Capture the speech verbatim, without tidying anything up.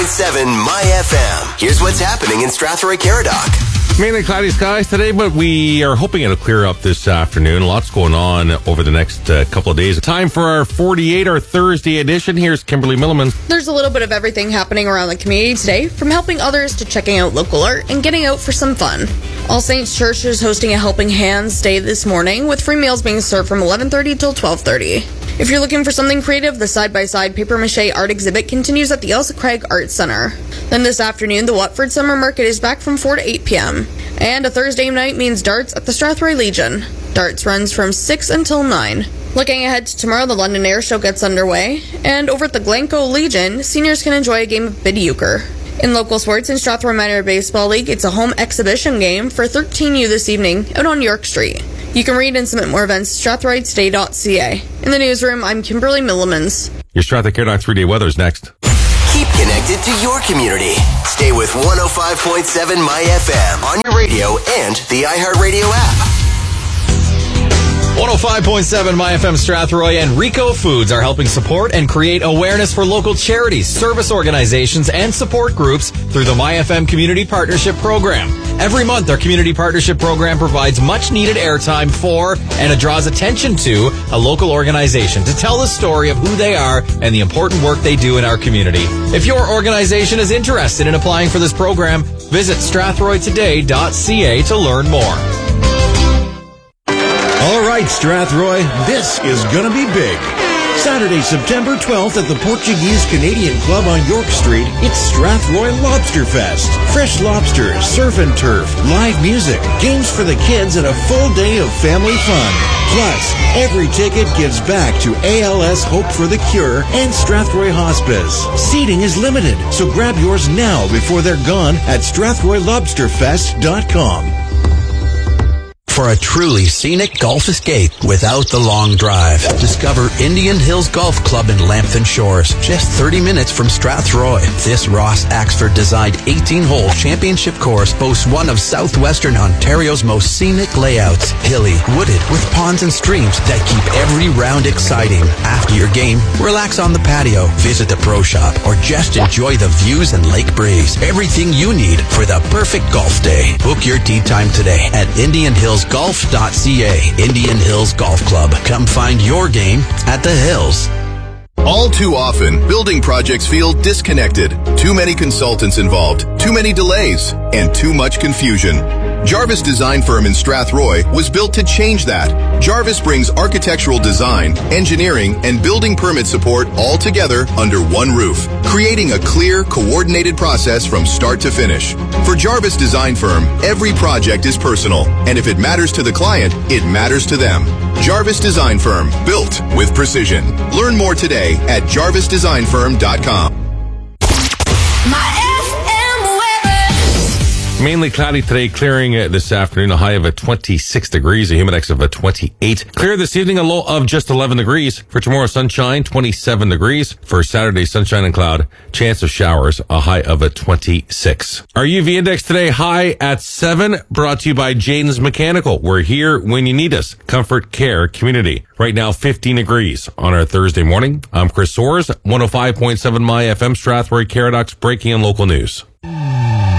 point seven My F M. Here's what's happening in Strathroy Caradoc. Mainly cloudy skies today, but we are hoping it'll clear up this afternoon. Lots going on over the next uh, couple of days. Time for our forty-eight, our Thursday edition. Here's Kimberly Milliman. There's a little bit of everything happening around the community today, from helping others to checking out local art and getting out for some fun. All Saints Church is hosting a Helping Hands Day this morning, with free meals being served from eleven thirty till twelve thirty. If you're looking for something creative, the side-by-side papier-mâché art exhibit continues at the Elsa Craig Art Center. Then this afternoon, the Watford Summer Market is back from four to eight p.m. And a Thursday night means darts at the Strathroy Legion. Darts runs from six until nine. Looking ahead to tomorrow, the London Air Show gets underway. And over at the Glencoe Legion, seniors can enjoy a game of bid euchre. In local sports, in Strathroy Minor Baseball League, it's a home exhibition game for thirteen U this evening out on York Street. You can read and submit more events at strathroy today dot c a. In the newsroom, I'm Kimberly Millimans. Your Strathroy Caradoc three-day weather's next. Keep connected to your community. Stay with one oh five point seven My F M on your radio and the iHeartRadio app. one oh five point seven My F M Strathroy and Rico Foods are helping support and create awareness for local charities, service organizations, and support groups through the My F M Community Partnership Program. Every month, our Community Partnership Program provides much-needed airtime for and it draws attention to a local organization to tell the story of who they are and the important work they do in our community. If your organization is interested in applying for this program, visit strathroy today dot c a to learn more. All right, Strathroy, this is gonna be big. Saturday, September twelfth at the Portuguese Canadian Club on York Street, it's Strathroy Lobster Fest. Fresh lobsters, surf and turf, live music, games for the kids, and a full day of family fun. Plus, every ticket gives back to A L S Hope for the Cure and Strathroy Hospice. Seating is limited, so grab yours now before they're gone at strathroy lobster fest dot com. For a truly scenic golf escape without the long drive, discover Indian Hills Golf Club in Lambton Shores, just thirty minutes from Strathroy. This Ross Axford-designed eighteen-hole championship course boasts one of southwestern Ontario's most scenic layouts, hilly, wooded, with ponds and streams that keep every round exciting. After your game, relax on the patio, visit the pro shop, or just enjoy the views and lake breeze. Everything you need for the perfect golf day. Book your tee time today at Indian Hills golf dot c a. Indian Hills Golf Club. Come find your game at the Hills. All too often, building projects feel disconnected. Too many consultants involved, too many delays, and too much confusion. Jarvis Design Firm in Strathroy was built to change that. Jarvis brings architectural design, engineering, and building permit support all together under one roof, creating a clear, coordinated process from start to finish. For Jarvis Design Firm, every project is personal, and if it matters to the client, it matters to them. Jarvis Design Firm, built with precision. Learn more today at jarvis design firm dot com. Mainly cloudy today, clearing uh, this afternoon, a high of a twenty-six degrees, a humidex of a twenty-eight. Clear this evening, a low of just eleven degrees. For tomorrow, sunshine, twenty-seven degrees. For Saturday, sunshine and cloud, chance of showers, a high of a twenty-six. Our U V index today, high at seven, brought to you by Jaden's Mechanical. We're here when you need us. Comfort Care Community. Right now, fifteen degrees on our Thursday morning. I'm Chris Soares, one oh five point seven My F M, Strathroy Caradoc's breaking and local news.